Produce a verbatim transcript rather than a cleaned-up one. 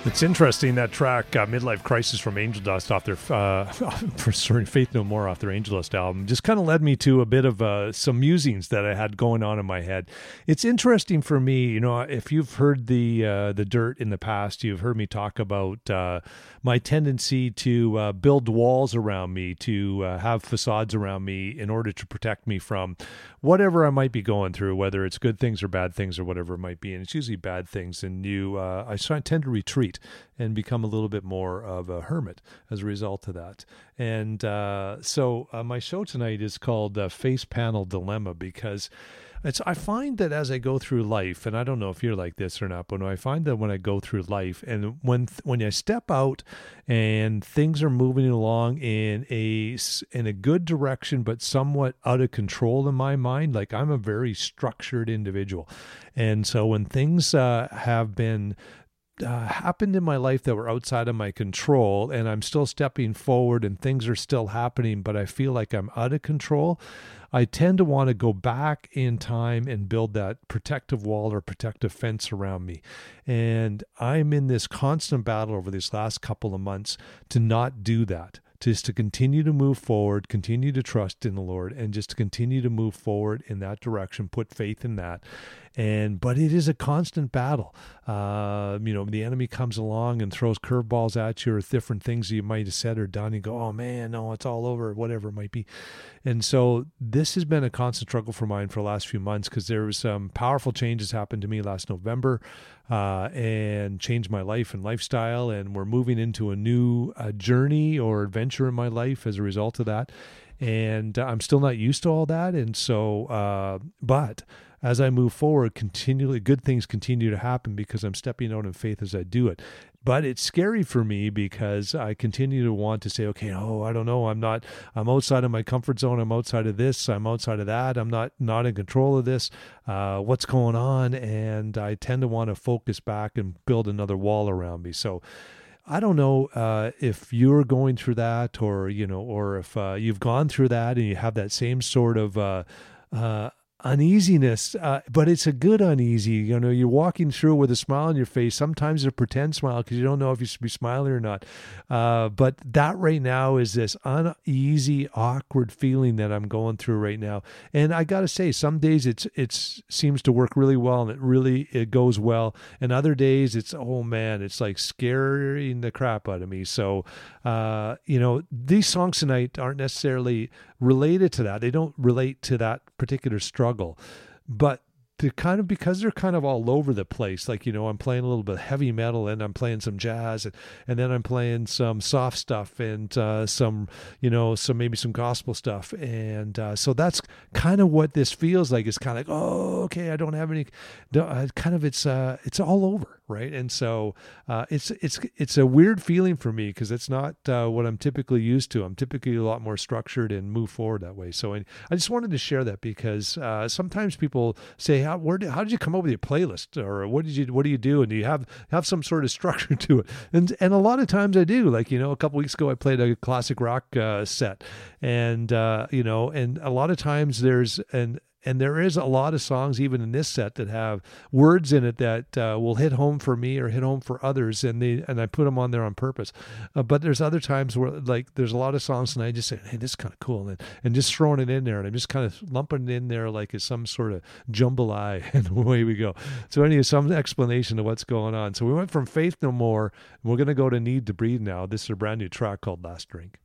It's interesting, that track, uh, Midlife Crisis from Angel Dust, off their, uh, for, sorry, Faith No More off their Angel Dust album, just kind of led me to a bit of uh, some musings that I had going on in my head. It's interesting for me, you know, if you've heard the uh, the Dirt in the past, you've heard me talk about uh, my tendency to uh, build walls around me, to uh, have facades around me in order to protect me from whatever I might be going through, whether it's good things or bad things or whatever it might be. And it's usually bad things. And you, uh, I tend to retreat and become a little bit more of a hermit as a result of that. And uh, so uh, my show tonight is called uh, Face Panel Dilemma, because it's, I find that as I go through life, and I don't know if you're like this or not, but I find that when I go through life and when when I step out and things are moving along in a, in a good direction, but somewhat out of control in my mind, like I'm a very structured individual. And so when things uh, have been Uh, happened in my life that were outside of my control, and I'm still stepping forward and things are still happening, but I feel like I'm out of control, I tend to want to go back in time and build that protective wall or protective fence around me. And I'm in this constant battle over these last couple of months to not do that, just to continue to move forward, continue to trust in the Lord, and just to continue to move forward in that direction, put faith in that. And, but it is a constant battle. Uh, you know, the enemy comes along and throws curveballs at you or different things you might have said or done. You go, oh man, no, it's all over, whatever it might be. And so this has been a constant struggle for mine for the last few months, because there was some powerful changes happened to me last November uh, and changed my life and lifestyle. And we're moving into a new uh, journey or adventure in my life as a result of that. And uh, I'm still not used to all that. And so, uh, but as I move forward, continually good things continue to happen because I'm stepping out in faith as I do it. But it's scary for me because I continue to want to say, okay, oh, I don't know. I'm not, I'm outside of my comfort zone. I'm outside of this. I'm outside of that. I'm not, not in control of this. Uh, what's going on? And I tend to want to focus back and build another wall around me. So I don't know uh, if you're going through that, or, you know, or if uh, you've gone through that and you have that same sort of uh, uh, uneasiness, uh, but it's a good uneasy. You know, you're walking through with a smile on your face. Sometimes a pretend smile because you don't know if you should be smiling or not. Uh, but that right now is this uneasy, awkward feeling that I'm going through right now. And I got to say, some days it's it's seems to work really well and it really it goes well. And other days it's, oh man, it's like scaring the crap out of me. So, uh, you know, these songs tonight aren't necessarily related to that. They don't relate to that particular struggle, but they're kind of, because they're kind of all over the place. Like, you know, I'm playing a little bit of heavy metal and I'm playing some jazz and, and then I'm playing some soft stuff and uh, some, you know, some, maybe some gospel stuff. And uh, so that's kind of what this feels like. It's kind of like, oh, okay, I don't have any, uh, kind of, it's, uh, it's all over. Right. And so uh, it's, it's, it's a weird feeling for me because it's not uh, what I'm typically used to. I'm typically a lot more structured and move forward that way. So I, I just wanted to share that because uh, sometimes people say, how, where did, how did you come up with your playlist, or what did you, what do you do? And do you have, have some sort of structure to it? And, and a lot of times I do. Like, you know, a couple weeks ago, I played a classic rock uh, set and, uh, you know, and a lot of times there's an, And there is a lot of songs, even in this set, that have words in it that uh, will hit home for me or hit home for others, and they and I put them on there on purpose. Uh, but there's other times where, like, there's a lot of songs, and I just say, "Hey, this is kind of cool," and and just throwing it in there, and I'm just kind of lumping it in there like it's some sort of jambalaya, and away we go. So anyway, some explanation of what's going on. So we went from Faith No More, and we're going to go to Need to Breathe now. This is a brand new track called Last Drink.